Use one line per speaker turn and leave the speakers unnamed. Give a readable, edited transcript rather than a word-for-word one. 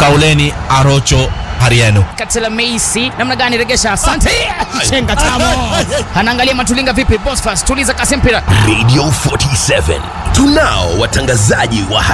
Kauleni Arocho Hariano.
Katela Messi namna gani regesha, asante chenga tamo, anaangalia Matulinga vipi, Bosfas tuliza kasi mpira.
Radio 47 tunao watangazaji wa